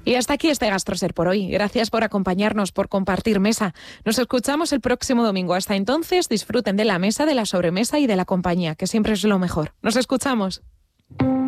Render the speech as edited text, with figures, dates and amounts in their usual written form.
Y hasta aquí este GastroSer por hoy. Gracias por acompañarnos, por compartir mesa. Nos escuchamos el próximo domingo. Hasta entonces, disfruten de la mesa, de la sobremesa y de la compañía, que siempre es lo mejor. Nos escuchamos.